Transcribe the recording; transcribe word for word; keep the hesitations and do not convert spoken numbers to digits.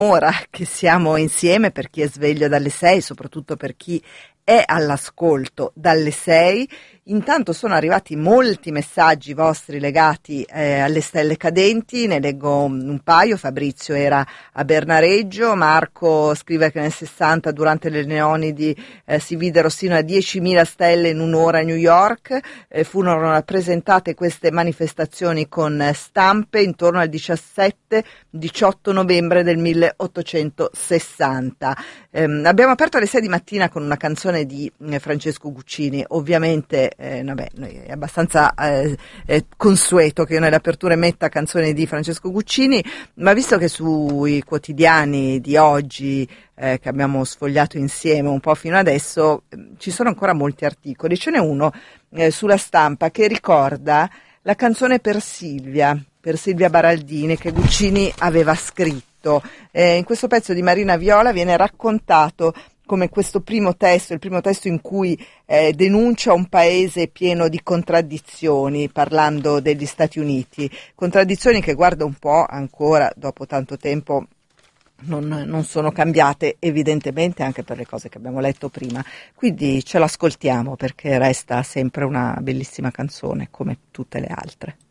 ora che siamo insieme, per chi è sveglio dalle sei, soprattutto per chi è all'ascolto dalle sei. Intanto sono arrivati molti messaggi vostri legati eh, alle stelle cadenti, ne leggo un paio. Fabrizio era a Bernareggio, Marco scrive che nel sessanta durante le Neonidi eh, si videro sino a diecimila stelle in un'ora a New York, eh, furono rappresentate queste manifestazioni con stampe intorno al diciassette diciotto novembre del milleottocentosessanta. Eh, abbiamo aperto alle sei di mattina con una canzone di eh, Francesco Guccini. Ovviamente eh, vabbè, è abbastanza eh, eh, consueto che io nelle aperture metta canzoni di Francesco Guccini, ma visto che sui quotidiani di oggi eh, che abbiamo sfogliato insieme un po' fino adesso eh, ci sono ancora molti articoli, ce n'è uno eh, sulla Stampa che ricorda la canzone per Silvia, per Silvia Baraldini, che Guccini aveva scritto. Eh, in questo pezzo di Marina Viola viene raccontato come questo primo testo, il primo testo in cui eh, denuncia un paese pieno di contraddizioni, parlando degli Stati Uniti, contraddizioni che, guarda un po', ancora dopo tanto tempo non, non sono cambiate, evidentemente anche per le cose che abbiamo letto prima. Quindi ce l'ascoltiamo perché resta sempre una bellissima canzone come tutte le altre.